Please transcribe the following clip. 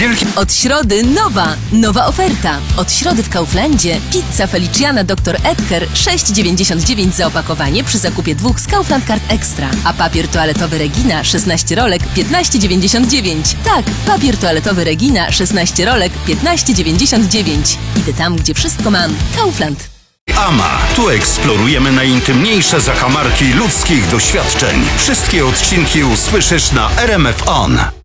wielki... Od środy nowa oferta. Od środy w Kauflandzie pizza Feliciana Dr. Edgar 6,99 za opakowanie przy zakupie 2 z Kaufland Card Extra. A papier toaletowy Regina 16 rolek 15,99. Tak, papier toaletowy Regina 16 rolek 15,99. Idę tam, gdzie wszystko mam. Kaufland. AMA. Tu eksplorujemy najintymniejsze zakamarki ludzkich doświadczeń. Wszystkie odcinki usłyszysz na RMF On.